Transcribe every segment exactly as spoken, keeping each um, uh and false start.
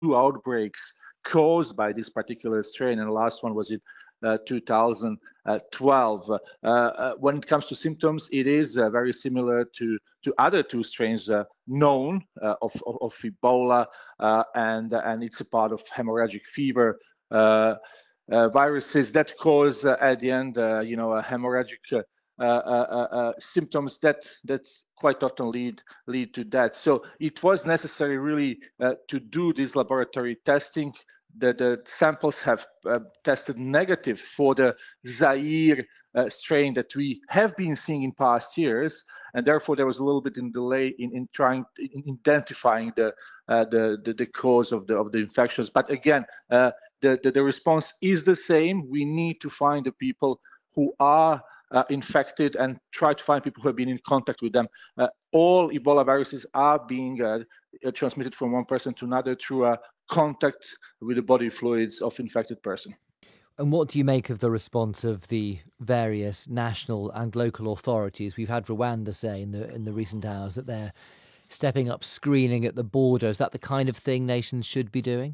outbreaks caused by this particular strain, and the last one was in uh, two thousand twelve. Uh, uh, when it comes to symptoms, it is uh, very similar to, to other two strains uh, known uh, of, of, of Ebola, uh, and, and it's a part of hemorrhagic fever. Uh, uh, viruses that cause uh, at the end, uh, you know, a hemorrhagic uh, uh, uh, uh, symptoms that that quite often lead lead to death. So it was necessary really uh, to do this laboratory testing. The, the samples have uh, tested negative for the Zaire uh, strain that we have been seeing in past years, and therefore there was a little bit in delay in, in trying in identifying the, uh, the, the the cause of the of the infections. But again, uh, the, the the response is the same. We need to find the people who are uh, infected and try to find people who have been in contact with them. Uh, all Ebola viruses are being uh, transmitted from one person to another through a contact with the body fluids of infected person. And what do you make of the response of the various national and local authorities? We've had Rwanda say in the in the recent hours that they're stepping up screening at the border. Is that the kind of thing nations should be doing?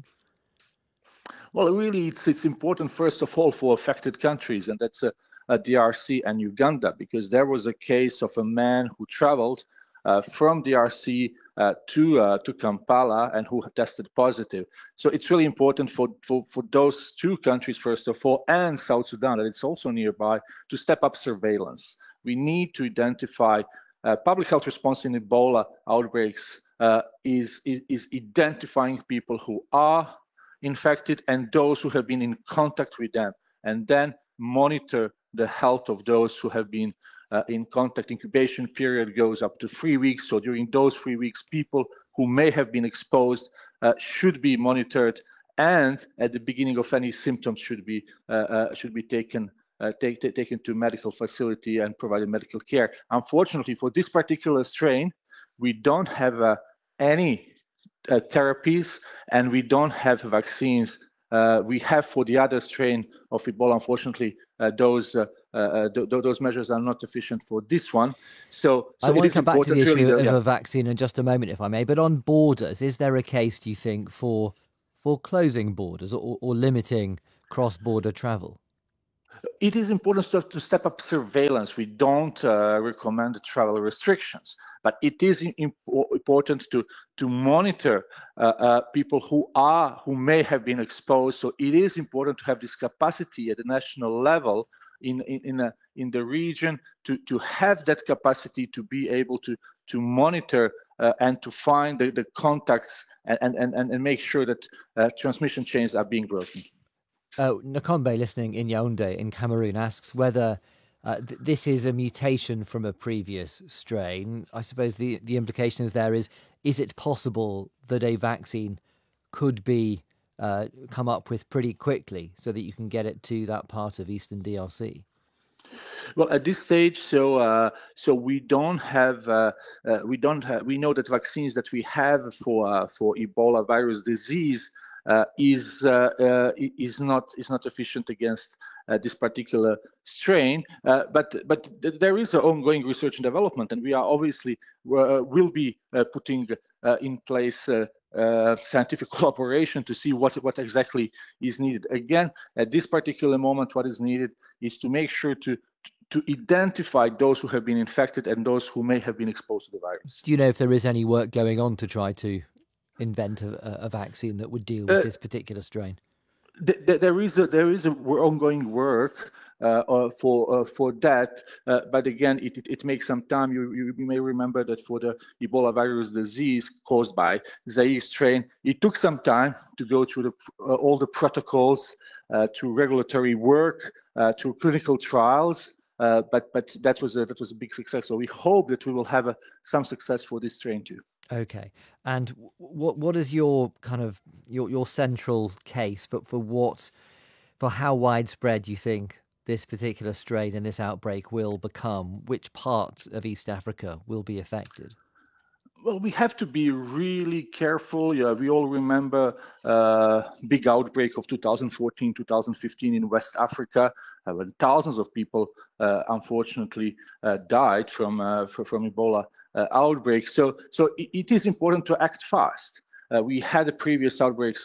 Well, really, it's it's important first of all for affected countries, and that's uh, uh, D R C and Uganda, because there was a case of a man who traveled uh, from D R C uh, to uh, to Kampala and who tested positive. So it's really important for, for for those two countries first of all, and South Sudan, that it's also nearby, to step up surveillance. We need to identify uh, public health response in Ebola outbreaks uh, is, is is identifying people who are infected and those who have been in contact with them, and then monitor the health of those who have been uh, in contact. Incubation period goes up to three weeks. So during those three weeks, people who may have been exposed uh, should be monitored, and at the beginning of any symptoms should be uh, uh, should be taken uh, take, take, taken to medical facility and provided medical care. Unfortunately, for this particular strain, we don't have uh, any Uh, therapies, and we don't have vaccines. Uh, we have for the other strain of Ebola, unfortunately, uh, those uh, uh, th those measures are not sufficient for this one. So, so I want it to is come back to the important, issue really. The, of yeah. a vaccine in just a moment, if I may. But on borders, is there a case, do you think, for for closing borders or, or limiting cross-border travel? It is important to, to step up surveillance. We don't uh, recommend travel restrictions, but it is imp important to to monitor uh, uh, people who are who may have been exposed. So it is important to have this capacity at the national level in in in, a, in the region to to have that capacity to be able to to monitor uh, and to find the, the contacts and and and and make sure that uh, transmission chains are being broken. Oh, Nakombe, listening in Yaoundé in Cameroon, asks whether uh, th this is a mutation from a previous strain. I suppose the, the implication is there is, is it possible that a vaccine could be uh, come up with pretty quickly so that you can get it to that part of Eastern D R C? Well, at this stage, so uh, so we don't have uh, uh, we don't have, we know that vaccines that we have for uh, for Ebola virus disease uh, is uh, uh, is not is not efficient against uh, this particular strain. Uh, but but th there is an ongoing research and development, and we are obviously uh, will be uh, putting uh, in place. Uh, Uh, scientific collaboration to see what what exactly is needed. Again, at this particular moment, what is needed is to make sure to to identify those who have been infected and those who may have been exposed to the virus. Do you know if there is any work going on to try to invent a, a vaccine that would deal with Uh, this particular strain? th th there is a there is a ongoing work uh, uh, for uh, for that, uh, but again, it, it it makes some time. You, you you may remember that for the Ebola virus disease caused by Zaire strain, it took some time to go through the uh, all the protocols, uh, through regulatory work, uh, through clinical trials. Uh, but but that was a that was a big success. So we hope that we will have a, some success for this strain too. Okay, and what what is your kind of your your central case for for what for how widespread you think this particular strain and this outbreak will become? Which parts of East Africa will be affected? Well, we have to be really careful. Yeah, we all remember uh, big outbreak of two thousand fourteen, two thousand fifteen in West Africa, uh, when thousands of people uh, unfortunately uh, died from uh, from Ebola uh, outbreak. So, so it, it is important to act fast. Uh, we had a previous outbreaks